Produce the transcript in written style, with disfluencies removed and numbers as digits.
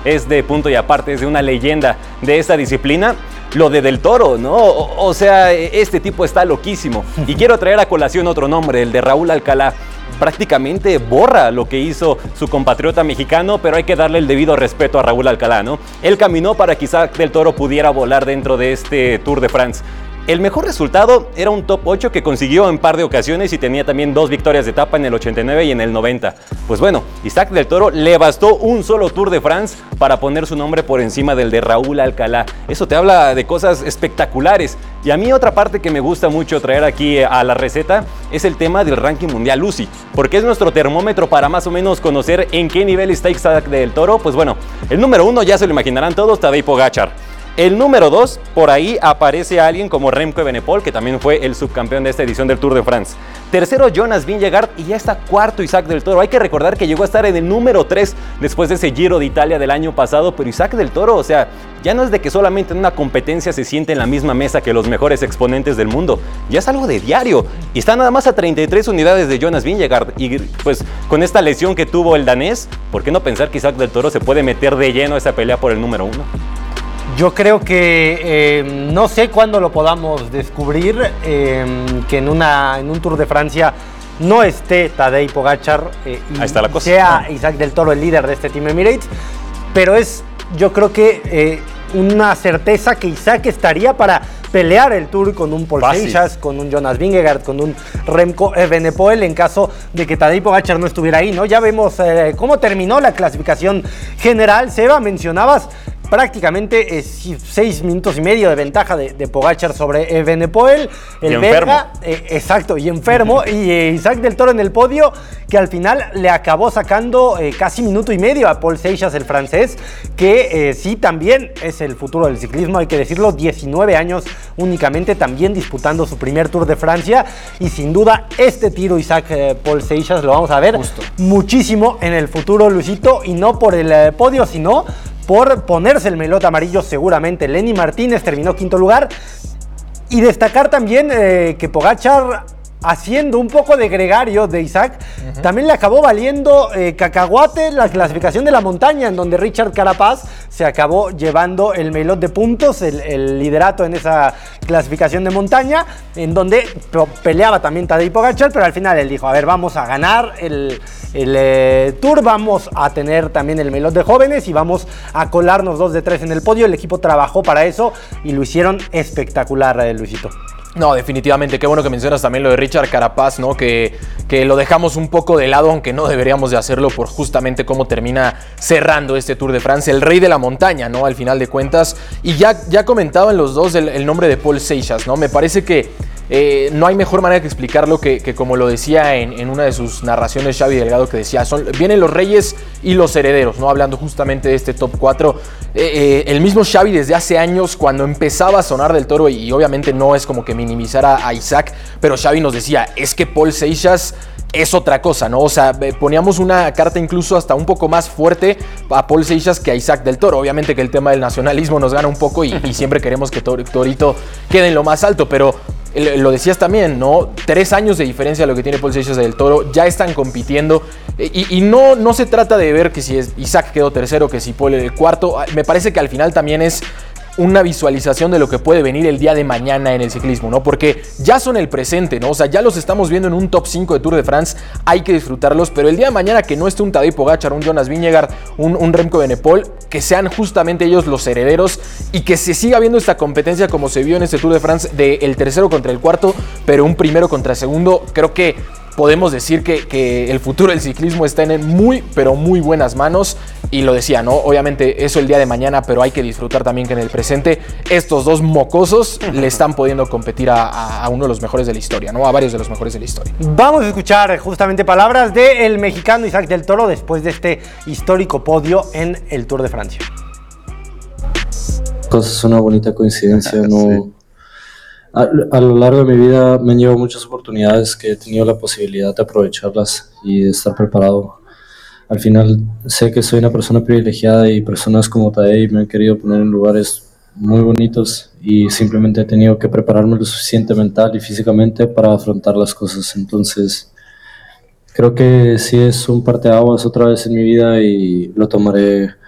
es de punto y aparte, es de una leyenda de esta disciplina. Lo de Del Toro, ¿no? O sea, este tipo está loquísimo. Y quiero traer a colación otro nombre, el de Raúl Alcalá. Prácticamente borra lo que hizo su compatriota mexicano, pero hay que darle el debido respeto a Raúl Alcalá, ¿no? Él caminó para que Isaac Del Toro pudiera volar dentro de este Tour de France. El mejor resultado era un top 8 que consiguió en par de ocasiones y tenía también 2 victorias de etapa en el 89 y en el 90. Pues bueno, Isaac Del Toro le bastó un solo Tour de France para poner su nombre por encima del de Raúl Alcalá. Eso te habla de cosas espectaculares. Y a mí otra parte que me gusta mucho traer aquí a la receta es el tema del ranking mundial UCI, porque es nuestro termómetro para más o menos conocer en qué nivel está Isaac Del Toro. Pues bueno, el número 1 ya se lo imaginarán todos, Tadej Pogačar. El número 2, por ahí aparece alguien como Remco Evenepoel, que también fue el subcampeón de esta edición del Tour de France. Tercero, Jonas Vingegaard, y ya está cuarto Isaac Del Toro. Hay que recordar que llegó a estar en el número 3 después de ese Giro de Italia del año pasado, pero Isaac Del Toro, o sea, ya no es de que solamente en una competencia se siente en la misma mesa que los mejores exponentes del mundo, ya es algo de diario, y está nada más a 33 unidades de Jonas Vingegaard, y pues con esta lesión que tuvo el danés, ¿por qué no pensar que Isaac Del Toro se puede meter de lleno a esa pelea por el número 1? Yo creo que no sé cuándo lo podamos descubrir, que en un Tour de Francia no esté Tadej Pogačar Ahí está la cosa. sea Isaac Del Toro el líder de este Team Emirates, pero es, yo creo que una certeza que Isaac estaría para pelear el Tour con un Paul Seixas, con un Jonas Vingegaard, con un Remco Evenepoel en caso de que Tadej Pogačar no estuviera ahí, ¿no? Ya vemos cómo terminó la clasificación general. Seba, mencionabas prácticamente 6 minutos y medio de ventaja de Pogačar sobre Evenepoel, el belga, exacto, y enfermo, y Isaac Del Toro en el podio, que al final le acabó sacando casi minuto y medio a Paul Seixas, el francés, que sí también es el futuro del ciclismo, hay que decirlo, 19 años únicamente, también disputando su primer Tour de Francia, y sin duda este tiro Isaac Paul Seixas lo vamos a ver muchísimo en el futuro, Luisito, y no por el podio, sino por ponerse el melot amarillo seguramente. Lenny Martínez terminó quinto lugar. Y destacar también que Pogačar, haciendo un poco de gregario de Isaac, también le acabó valiendo cacahuate la clasificación de la montaña, en donde Richard Carapaz se acabó llevando el melot de puntos, el liderato en esa clasificación de montaña, en donde peleaba también Tadej Pogačar, pero al final él dijo, a ver, vamos a ganar el Tour, vamos a tener también el melot de jóvenes y vamos a colarnos 2 de 3 en el podio. El equipo trabajó para eso y lo hicieron espectacular, Luisito. No, definitivamente, qué bueno que mencionas también lo de Richard Carapaz, ¿no? Que lo dejamos un poco de lado, aunque no deberíamos de hacerlo por justamente cómo termina cerrando este Tour de Francia, el rey de la montaña, ¿no? Al final de cuentas, y ya comentaban los dos el nombre de Paul Seixas, ¿no? Me parece que no hay mejor manera que explicarlo que como lo decía en una de sus narraciones Xavi Delgado, que decía, vienen los reyes y los herederos, ¿no? Hablando justamente de este top 4. El mismo Xavi desde hace años, cuando empezaba a sonar Del Toro, y obviamente no es como que minimizara a Isaac, pero Xavi nos decía, es que Paul Seixas es otra cosa, ¿no? O sea, poníamos una carta incluso hasta un poco más fuerte a Paul Seixas que a Isaac Del Toro. Obviamente que el tema del nacionalismo nos gana un poco y siempre queremos que Torito quede en lo más alto, pero lo decías también, ¿no? 3 años de diferencia a lo que tiene Paul Seixas Del Toro, ya están compitiendo y no se trata de ver que si Isaac quedó tercero, que si Paul el cuarto. Me parece que al final también es una visualización de lo que puede venir el día de mañana en el ciclismo, ¿no? Porque ya son el presente, ¿no? O sea, ya los estamos viendo en un top 5 de Tour de France, hay que disfrutarlos, pero el día de mañana que no esté un Tadej Pogačar, un Jonas Vingegaard, un Remco Evenepoel, que sean justamente ellos los herederos y que se siga viendo esta competencia como se vio en este Tour de France del tercero contra el cuarto, pero un primero contra el segundo. Creo que podemos decir que el futuro del ciclismo está en muy, pero muy buenas manos. Y lo decía, ¿no? Obviamente eso el día de mañana, pero hay que disfrutar también que en el presente estos dos mocosos le están pudiendo competir a uno de los mejores de la historia, ¿no? A varios de los mejores de la historia. Vamos a escuchar justamente palabras del mexicano Isaac Del Toro después de este histórico podio en el Tour de Francia. Pues es una bonita coincidencia, ¿no? Sí. A lo largo de mi vida me han llevado muchas oportunidades que he tenido la posibilidad de aprovecharlas y de estar preparado. Al final sé que soy una persona privilegiada y personas como Tadej me han querido poner en lugares muy bonitos y simplemente he tenido que prepararme lo suficiente mental y físicamente para afrontar las cosas. Entonces creo que sí es un parteaguas otra vez en mi vida y lo tomaré